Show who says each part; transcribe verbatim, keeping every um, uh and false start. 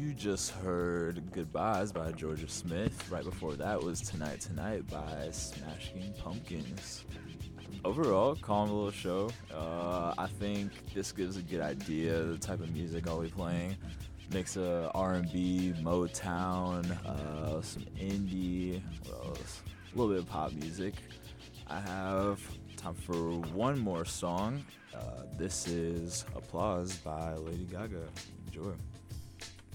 Speaker 1: You just heard Goodbyes by Georgia Smith. Right before that was Tonight Tonight by Smashing Pumpkins. Overall, calm little show. Uh, I think this gives a good idea of the type of music I'll be playing. Mix of R and B, Motown, uh, some indie, what else? A little bit of pop music. I have time for one more song. Uh, this is Applause by Lady Gaga. Enjoy.